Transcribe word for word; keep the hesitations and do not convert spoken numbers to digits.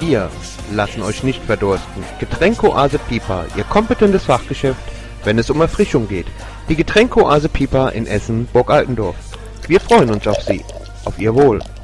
wir lassen euch nicht verdursten. Getränkoase Pipa, Ihr kompetentes Fachgeschäft, wenn es um Erfrischung geht. Die Getränkoase Pipa in Essen, Burg Altendorf. Wir freuen uns auf Sie. Auf Ihr Wohl.